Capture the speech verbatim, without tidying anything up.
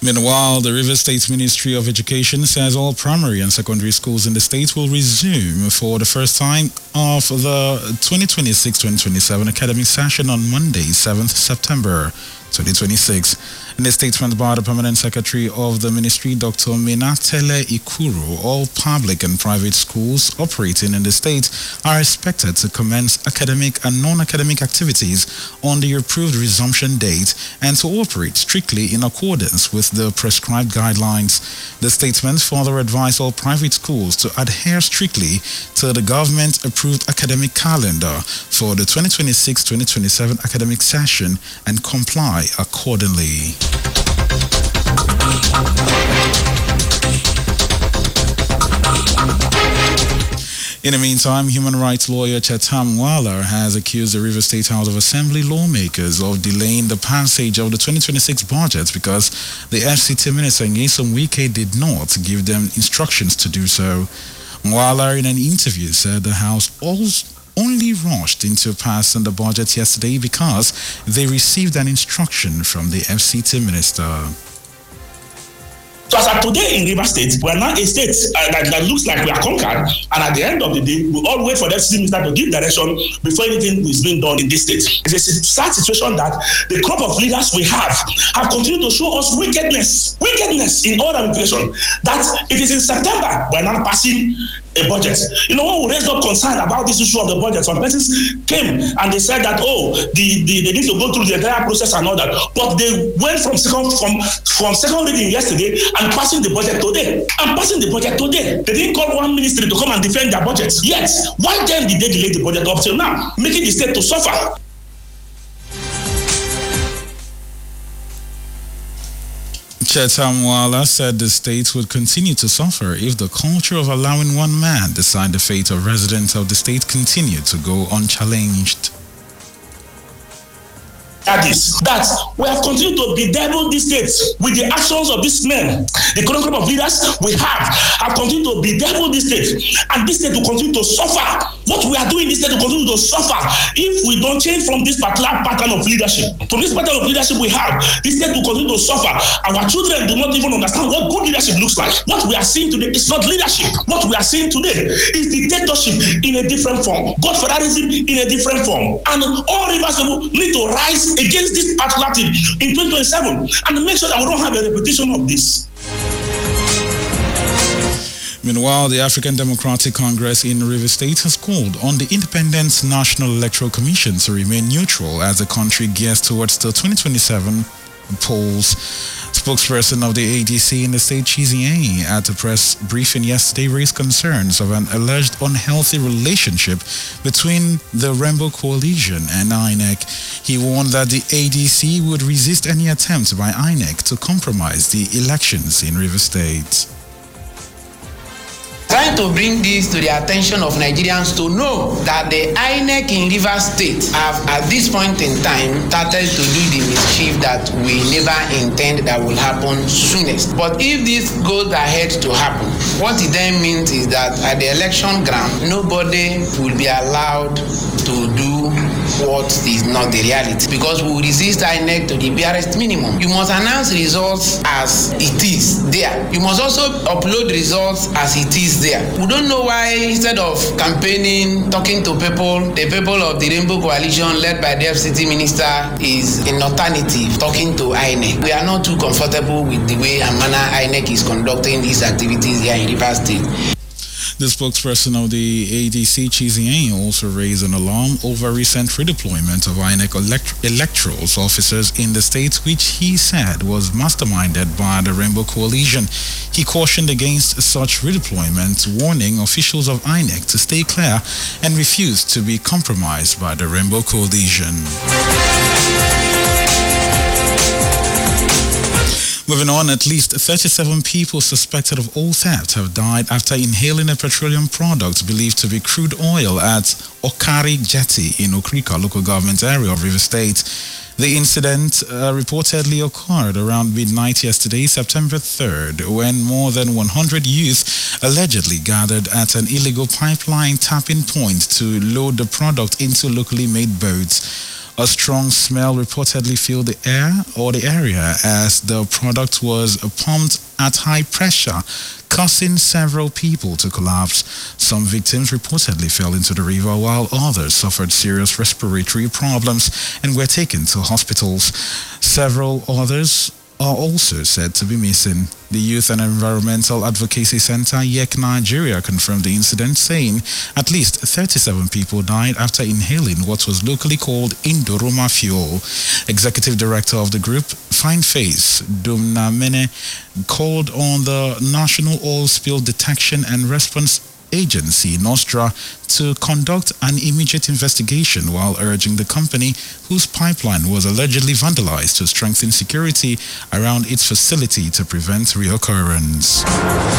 Meanwhile, the Rivers State Ministry of Education says all primary and secondary schools in the state will resume for the first time of the twenty twenty-six twenty twenty-seven academic session on Monday, seventh September twenty twenty-six. In a statement by the Permanent Secretary of the Ministry, Doctor Minatele Ikuru, all public and private schools operating in the state are expected to commence academic and non-academic activities on the approved resumption date and to operate strictly in accordance with the prescribed guidelines. The statement further advised all private schools to adhere strictly to the government-approved academic calendar for the twenty twenty-six twenty twenty-seven academic session and comply accordingly. In the meantime, human rights lawyer Chetam Wala has accused the Rivers State House of Assembly lawmakers of delaying the passage of the twenty twenty-six budget because the F C T Minister Nyesom Wike did not give them instructions to do so. Wala, in an interview, said the House also only rushed into passing the budget yesterday because they received an instruction from the F C T Minister. So as of today in Rivers State, we are now a state uh, that, that looks like we are conquered, and at the end of the day, we all wait for the F C T Minister to give direction before anything is being done in this state. It's a sad situation that the crop of leaders we have have continued to show us wickedness, wickedness in all ramifications. That it is in September we are now passing a budget. You know, when we raised up concern about this issue of the budget, some persons came and they said that, oh, the, the, they need to go through the entire process and all that. But they went from second from from second reading yesterday and passing the budget today. And passing the budget today. They didn't call one ministry to come and defend their budget. Yet, why then did they delay the budget up till now, making the state to suffer? Chetam Wala said the state would continue to suffer if the culture of allowing one man decide the fate of residents of the state continued to go unchallenged. That is, that we have continued to bedevil this state with the actions of these men. The current group of leaders we have have continued to bedevil this state, and this state will continue to suffer. What we are doing, this state will continue to suffer if we don't change from this particular pattern of leadership. From this pattern of leadership we have, this state will continue to suffer. Our children do not even understand what good leadership looks like. What we are seeing today is not leadership. What we are seeing today is dictatorship in a different form, godfatherism in a different form, and all Rivers people need to rise against this particular thing in twenty twenty-seven and make sure that we don't have a repetition of this. Meanwhile, the African Democratic Congress in Rivers State has called on the Independent National Electoral Commission to remain neutral as the country gears towards the twenty twenty-seven polls. Spokesperson of the A D C in the state, Chizie, at a press briefing yesterday, raised concerns of an alleged unhealthy relationship between the Rainbow Coalition and I N E C. He warned that the A D C would resist any attempt by I N E C to compromise the elections in Rivers State. Trying to bring this to the attention of Nigerians to know that the I N E C in Rivers State have at this point in time started to do the mischief that we never intend that will happen soonest. But if this goes ahead to happen, what it then means is that at the election ground, nobody will be allowed to do what is not the reality, because we will resist I N E C to the barest minimum. You must announce results as it is there. You must also upload results as it is there. We don't know why, instead of campaigning, talking to people, the people of the Rainbow Coalition led by the F C T Minister is in alternative talking to I N E C. We are not too comfortable with the way and manner I N E C is conducting these activities here in Rivers State. The spokesperson of the A D C, Chizie, also raised an alarm over recent redeployment of I N E C elect- electoral officers in the state, which he said was masterminded by the Rainbow Coalition. He cautioned against such redeployment, warning officials of I N E C to stay clear and refuse to be compromised by the Rainbow Coalition. Moving on, at least thirty-seven people suspected of oil theft have died after inhaling a petroleum product believed to be crude oil at Okari Jetty in Okrika local government area of Rivers State. The incident uh, reportedly occurred around midnight yesterday, September third, when more than one hundred youth allegedly gathered at an illegal pipeline tapping point to load the product into locally made boats. A strong smell reportedly filled the air or the area as the product was pumped at high pressure, causing several people to collapse. Some victims reportedly fell into the river while others suffered serious respiratory problems and were taken to hospitals. Several others are also said to be missing. The Youth and Environmental Advocacy Center, Y E C Nigeria, confirmed the incident, saying at least thirty-seven people died after inhaling what was locally called Indoroma fuel. Executive Director of the group, Fine Face Dumnamene, called on the National Oil Spill Detection and Response Agency, NOSTRA, to conduct an immediate investigation while urging the company, whose pipeline was allegedly vandalized, to strengthen security around its facility to prevent reoccurrence.